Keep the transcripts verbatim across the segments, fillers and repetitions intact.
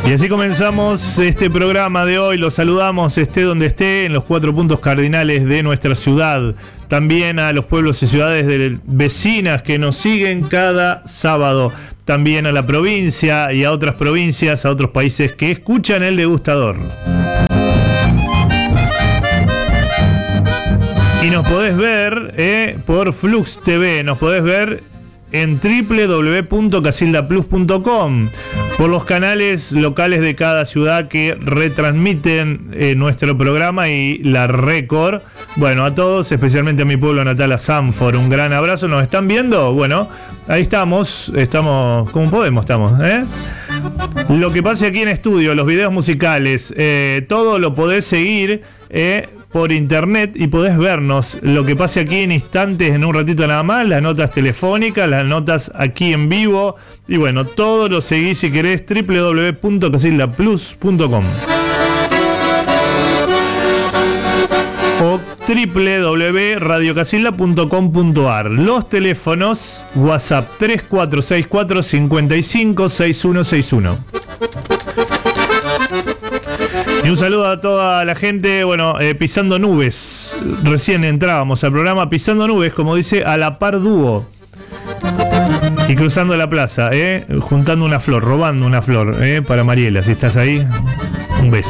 Y así comenzamos este programa de hoy. Los saludamos, esté donde esté, en los cuatro puntos cardinales de nuestra ciudad. También a los pueblos y ciudades de vecinas que nos siguen cada sábado. También a la provincia y a otras provincias, a otros países que escuchan el degustador. Y nos podés ver eh, por Flux T V, nos podés ver en doble u doble u doble u punto casilda plus punto com, por los canales locales de cada ciudad que retransmiten eh, nuestro programa y la Record. Bueno, a todos, especialmente a mi pueblo natal, a Sanford, un gran abrazo. ¿Nos están viendo? Bueno, ahí estamos, estamos, como podemos estamos, ¿eh? Lo que pase aquí en estudio, los videos musicales, eh, todo lo podés seguir eh, por internet y podés vernos lo que pase aquí en instantes, en un ratito nada más, las notas telefónicas, las notas aquí en vivo, y bueno, todo lo seguís si querés, doble u doble u doble u punto casilda plus punto com o doble u doble u doble u punto radio casilda punto com punto a r. Los teléfonos WhatsApp tres cuatro seis cuatro cinco cinco seis uno seis uno. Y un saludo a toda la gente, bueno, eh, Pisando Nubes. Recién entrábamos al programa Pisando Nubes, como dice, a la par dúo. Y cruzando la plaza, eh, juntando una flor, robando una flor, eh, para Mariela, si estás ahí, un beso.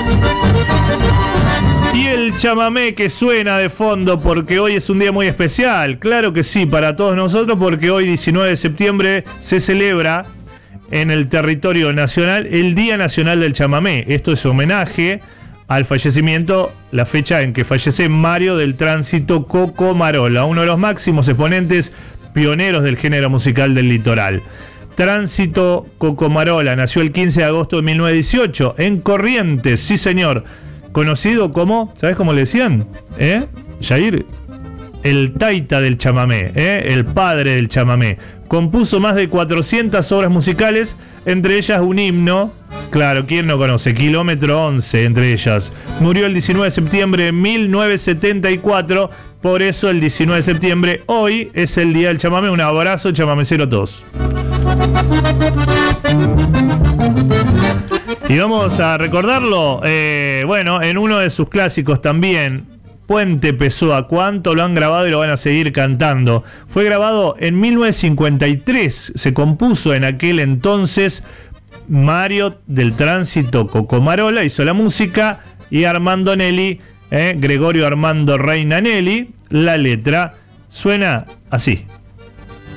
Y el chamamé que suena de fondo, porque hoy es un día muy especial, claro que sí, para todos nosotros, porque hoy, diecinueve de septiembre, se celebra en el territorio nacional el Día Nacional del Chamamé. Esto es homenaje al fallecimiento, la fecha en que fallece Mario del Tránsito Coco Marola, uno de los máximos exponentes pioneros del género musical del litoral. Tránsito Coco Marola nació el quince de agosto de mil novecientos dieciocho en Corrientes, sí señor, conocido como, ¿sabes cómo le decían? ¿Eh? Jair, el taita del chamamé, ¿eh? El padre del chamamé. Compuso más de cuatrocientas obras musicales, entre ellas un himno, claro, ¿quién no conoce? Kilómetro once, entre ellas. Murió el diecinueve de septiembre de mil novecientos setenta y cuatro, por eso el diecinueve de septiembre, hoy es el Día del Chamamé. Un abrazo chamamecero a todos. Y vamos a recordarlo, eh, bueno, en uno de sus clásicos también, Puente Pessoa, cuánto lo han grabado y lo van a seguir cantando. Fue grabado en mil novecientos cincuenta y tres, se compuso en aquel entonces. Mario del Tránsito Coco Marola hizo la música y Armando Nelli, eh, Gregorio Armando Reina Nelli, la letra. Suena así.